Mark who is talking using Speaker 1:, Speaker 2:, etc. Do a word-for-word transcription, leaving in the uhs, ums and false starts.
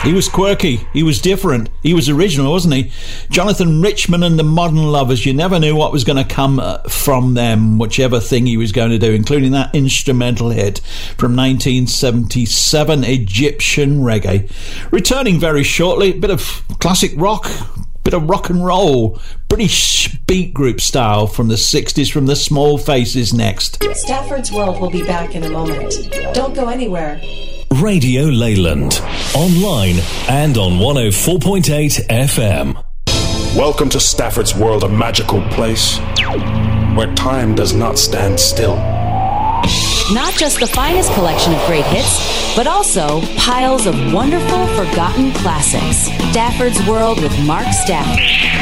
Speaker 1: He was quirky, he was different, he was original, wasn't he? Jonathan Richman and the Modern Lovers, you never knew what was going to come uh, from them, whichever thing he was going to do, including that instrumental hit from nineteen seventy-seven, Egyptian Reggae. Returning very shortly, a bit of classic rock, bit of rock and roll, British beat group style from the sixties from the Small Faces next.
Speaker 2: Stafford's World will be back in a moment. Don't go anywhere.
Speaker 3: Radio Leyland, online and on one oh four point eight F M.
Speaker 4: Welcome to Stafford's World, a magical place where time does not stand still.
Speaker 5: Not just the finest collection of great hits, but also piles of wonderful, forgotten classics. Stafford's World with Mark Stafford.